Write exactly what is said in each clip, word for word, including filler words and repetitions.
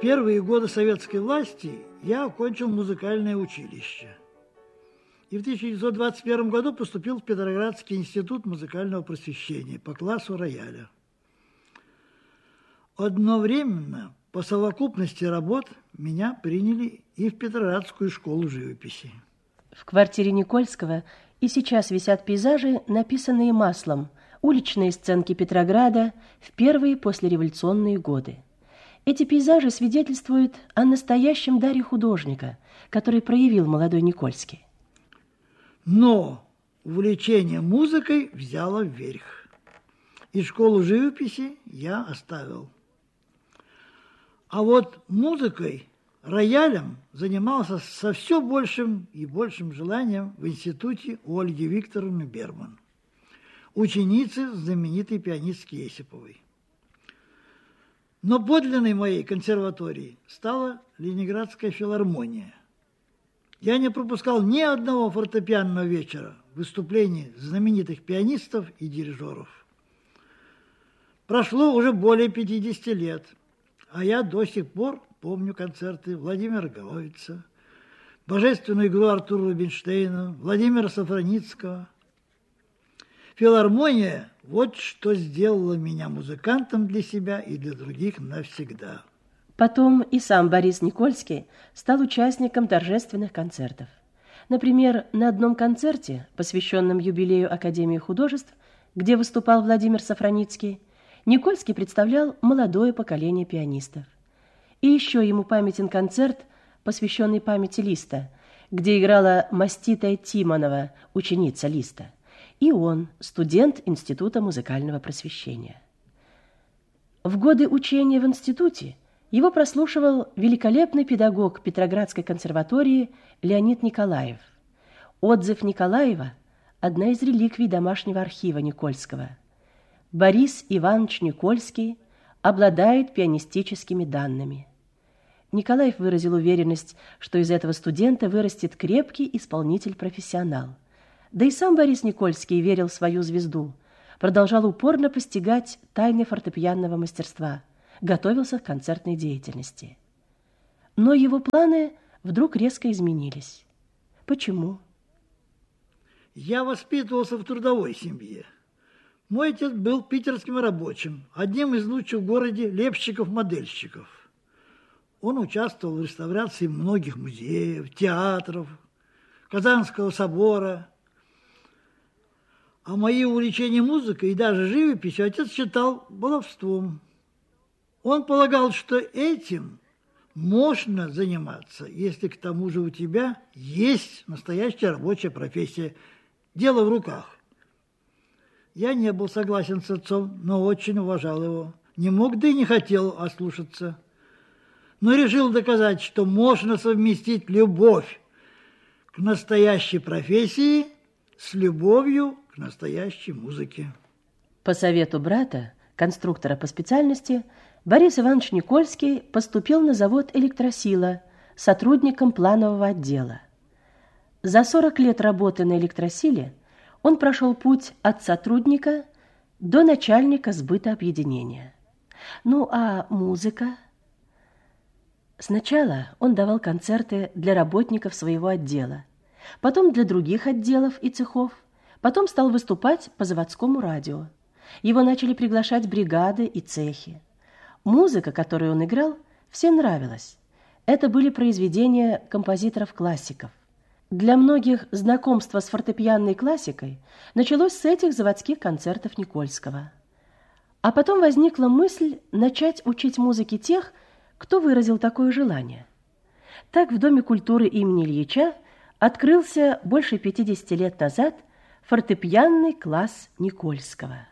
первые годы советской власти я окончил музыкальное училище. И в тысяча девятьсот двадцать первом году поступил в Петроградский институт музыкального просвещения по классу рояля. Одновременно по совокупности работ меня приняли и в Петроградскую школу живописи. В квартире Никольского и сейчас висят пейзажи, написанные маслом, уличные сценки Петрограда в первые послереволюционные годы. Эти пейзажи свидетельствуют о настоящем даре художника, который проявил молодой Никольский. Но увлечение музыкой взяло вверх. И школу живописи я оставил. А вот музыкой, роялем занимался со все большим и большим желанием в институте у Ольги Викторовны Берман, ученицы знаменитой пианистки Есиповой. Но подлинной моей консерваторией стала Ленинградская филармония. Я не пропускал ни одного фортепианного вечера выступлений знаменитых пианистов и дирижеров. Прошло уже более пятидесяти лет, а я до сих пор помню концерты Владимира Гаовица, божественную игру Артура Рубинштейна, Владимира Сафроницкого. Филармония – вот что сделала меня музыкантом для себя и для других навсегда. Потом и сам Борис Никольский стал участником торжественных концертов. Например, на одном концерте, посвященном юбилею Академии художеств, где выступал Владимир Сафроницкий, Никольский представлял молодое поколение пианистов. И еще ему памятен концерт, посвященный памяти Листа, где играла маститая Тимонова, ученица Листа, и он, студент Института музыкального просвещения. В годы учения в институте его прослушивал великолепный педагог Петроградской консерватории Леонид Николаев. Отзыв Николаева – одна из реликвий домашнего архива Никольского. Борис Иванович Никольский обладает пианистическими данными. Николаев выразил уверенность, что из этого студента вырастет крепкий исполнитель-профессионал. Да и сам Борис Никольский верил в свою звезду, продолжал упорно постигать тайны фортепианного мастерства, готовился к концертной деятельности. Но его планы вдруг резко изменились. Почему? Я воспитывался в трудовой семье. Мой отец был питерским рабочим, одним из лучших в городе лепщиков-модельщиков. Он участвовал в реставрации многих музеев, театров, Казанского собора. А мои увлечения музыкой и даже живописью отец считал баловством. Он полагал, что этим можно заниматься, если к тому же у тебя есть настоящая рабочая профессия, дело в руках. Я не был согласен с отцом, но очень уважал его. Не мог, да и не хотел ослушаться. Но решил доказать, что можно совместить любовь к настоящей профессии с любовью к настоящей музыке. По совету брата, конструктора по специальности, Борис Иванович Никольский поступил на завод «Электросила» сотрудником планового отдела. За сорок лет работы на «Электросиле» он прошел путь от сотрудника до начальника сбыта объединения. Ну а музыка? Сначала он давал концерты для работников своего отдела, потом для других отделов и цехов, потом стал выступать по заводскому радио. Его начали приглашать бригады и цехи. Музыка, которую он играл, всем нравилась. Это были произведения композиторов-классиков. Для многих знакомство с фортепианной классикой началось с этих заводских концертов Никольского. А потом возникла мысль начать учить музыке тех, кто выразил такое желание. Так в Доме культуры имени Ильича открылся больше пятидесяти лет назад фортепианный класс Никольского.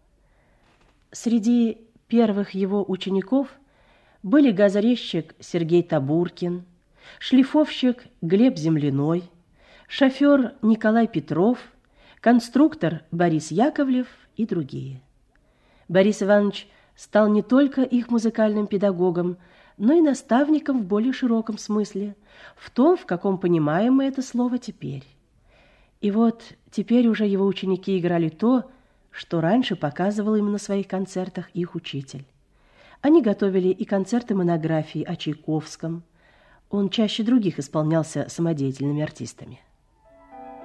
Среди первых его учеников были газорезчик Сергей Табуркин, шлифовщик Глеб Земляной, шофер Николай Петров, конструктор Борис Яковлев и другие. Борис Иванович стал не только их музыкальным педагогом, но и наставником в более широком смысле, в том, в каком понимаем мы это слово теперь. И вот теперь уже его ученики играли то, что раньше показывал им на своих концертах их учитель. Они готовили и концерты монографии о Чайковском. Он чаще других исполнялся самодеятельными артистами.